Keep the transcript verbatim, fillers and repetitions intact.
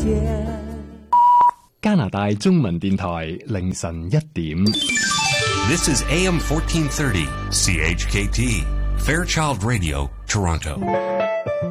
加拿大中文電台凌晨一點。 This is A M fourteen thirty, C H K T, Fairchild Radio, Toronto.